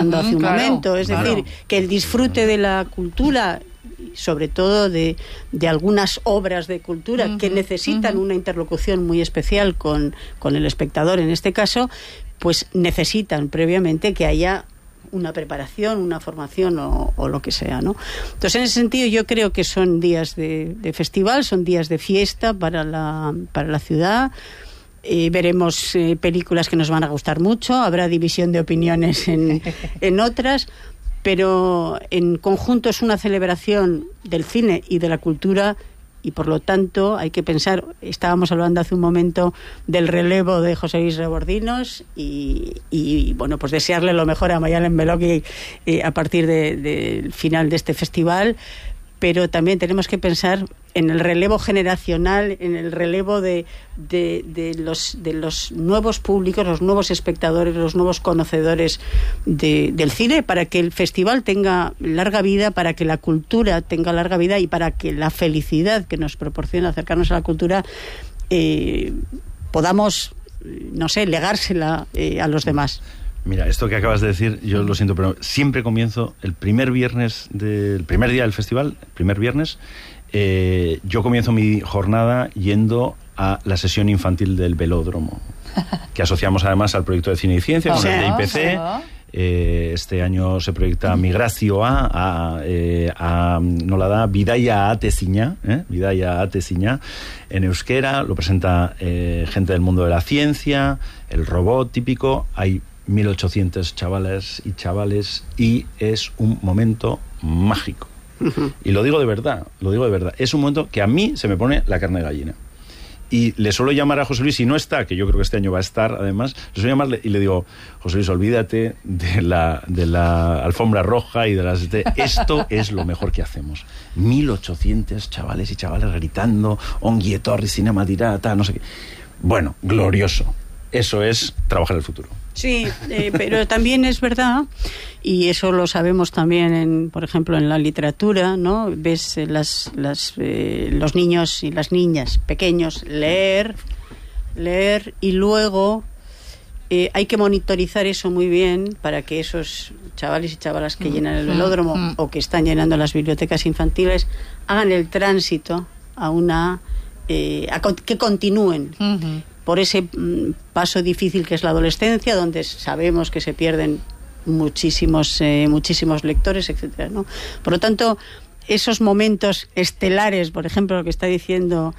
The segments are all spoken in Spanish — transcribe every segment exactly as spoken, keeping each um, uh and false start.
hablando uh-huh, hace un claro, momento. Es claro. decir, que el disfrute de la cultura, sobre todo de, de algunas obras de cultura uh-huh, que necesitan uh-huh. una interlocución muy especial con, con el espectador, en este caso, pues necesitan previamente que haya una preparación, una formación o, o lo que sea, ¿no? Entonces, en ese sentido, yo creo que son días de, de festival, son días de fiesta para la, para la ciudad. Eh, veremos eh, películas que nos van a gustar mucho, habrá división de opiniones en, en otras, pero en conjunto es una celebración del cine y de la cultura. Y por lo tanto hay que pensar, estábamos hablando hace un momento del relevo de José Luis Rebordinos y, y bueno, pues desearle lo mejor a Mayalen Beloki eh, a partir del de final de este festival, pero también tenemos que pensar en el relevo generacional, en el relevo de, de, de, los, de los nuevos públicos, los nuevos espectadores, los nuevos conocedores de, del cine, para que el festival tenga larga vida, para que la cultura tenga larga vida y para que la felicidad que nos proporciona acercarnos a la cultura eh, podamos, no sé, legársela eh, a los demás. Mira, esto que acabas de decir, yo lo siento, pero siempre comienzo el primer viernes del primer día del festival, el primer viernes, eh, yo comienzo mi jornada yendo a la sesión infantil del Velódromo, que asociamos además al proyecto de Cine y Ciencia con el de I P C. Eh, este año se proyecta Migrazioa a, eh, a nola da Bidaia Atezina, eh? Bidaia Atezina en euskera, lo presenta eh, gente del mundo de la ciencia, el robot típico, hay mil ochocientos chavales y chavales y es un momento mágico. Uh-huh. Y lo digo de verdad, lo digo de verdad. Es un momento que a mí se me pone la carne de gallina. Y le suelo llamar a José Luis, si no está, que yo creo que este año va a estar, además, le suelo llamarle y le digo, José Luis, olvídate de la, de la alfombra roja y de las... De, esto es lo mejor que hacemos. mil ochocientos chavales y chavales gritando, ongi etorri, cinema dirata, no sé qué. Bueno, glorioso. Eso es trabajar el futuro. Sí, eh, pero también es verdad, y eso lo sabemos también, en, por ejemplo, en la literatura, ¿no? Ves eh, las, las, eh, los niños y las niñas pequeños leer, leer, y luego eh, hay que monitorizar eso muy bien para que esos chavales y chavalas que llenan el velódromo mm. o que están llenando las bibliotecas infantiles hagan el tránsito a una... Eh, a con, que continúen. Uh-huh. Por ese mm, paso difícil que es la adolescencia, donde sabemos que se pierden muchísimos eh, muchísimos lectores, etcétera, ¿no? Por lo tanto, esos momentos estelares, por ejemplo, lo que está diciendo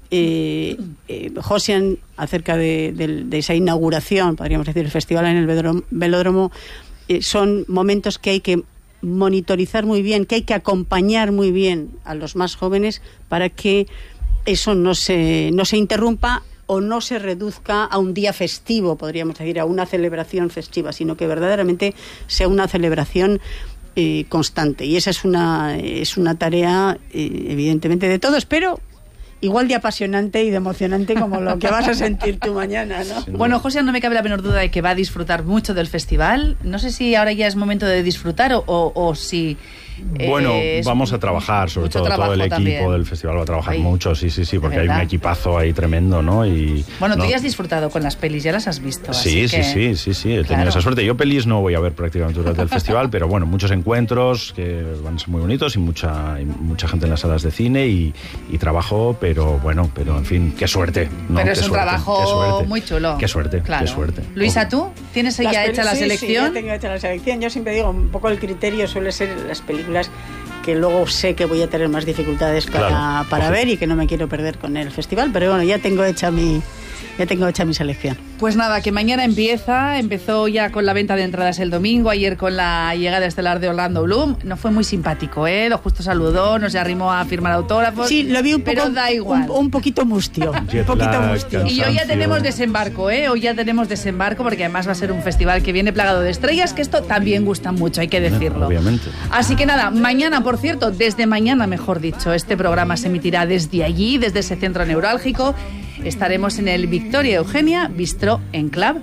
eh, eh, Josian acerca de, de, de esa inauguración, podríamos decir, el festival en el velódromo, eh, son momentos que hay que monitorizar muy bien, que hay que acompañar muy bien a los más jóvenes para que eso no se, no se interrumpa o no se reduzca a un día festivo, podríamos decir, a una celebración festiva, sino que verdaderamente sea una celebración eh, constante. Y esa es una, es una tarea, eh, evidentemente, de todos, pero igual de apasionante y de emocionante como lo que vas a sentir tú mañana, ¿no? Bueno, José, no me cabe la menor duda de que va a disfrutar mucho del festival. No sé si ahora ya es momento de disfrutar o, o, o si... Bueno, eh, vamos a trabajar, sobre todo todo el equipo también del festival va a trabajar Ay, mucho, sí, sí, sí, porque hay un equipazo ahí tremendo, ¿no? Y bueno, tú no. ya has disfrutado con las pelis, ya las has visto. Sí, así sí, que... sí, sí, sí, he tenido claro. esa suerte. Yo pelis no voy a ver prácticamente durante el festival, pero bueno, muchos encuentros que van a ser muy bonitos y mucha, y mucha gente en las salas de cine y, y trabajo, pero bueno, pero en fin, qué suerte, ¿no? Pero qué es un suerte, trabajo muy chulo. Qué suerte, claro. qué suerte. Luisa, ¿tú tienes ya las hecha la sí, selección? Sí, ya tengo hecha la selección. Yo siempre digo, un poco el criterio suele ser las películas que luego sé que voy a tener más dificultades para, claro, para ver y que no me quiero perder con el festival, pero bueno, ya tengo hecha mi ya tengo hecha mi selección. Pues nada, que mañana empieza, empezó ya con la venta de entradas el domingo, ayer con la llegada estelar de Orlando Bloom, no fue muy simpático, ¿eh? Lo justo saludó, nos arrimó a firmar autógrafos. Sí, lo vi un poco, pero da igual. Un, un poquito mustio, un poquito mustio. Y hoy ya tenemos desembarco, ¿eh? Hoy ya tenemos desembarco porque además va a ser un festival que viene plagado de estrellas, que esto también gusta mucho, hay que decirlo. Obviamente. Así que nada, mañana, por cierto, desde mañana, mejor dicho, este programa se emitirá desde allí, desde ese centro neurálgico. Estaremos en el Victoria Eugenia Bistró en Club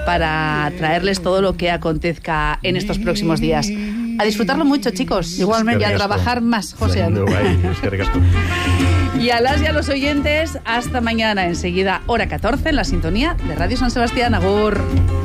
para traerles todo lo que acontezca en estos próximos días. A disfrutarlo mucho, chicos. Igualmente, y a trabajar más, José. Y a las y a los oyentes, hasta mañana. Enseguida, hora catorce, en la sintonía de Radio San Sebastián. Agur.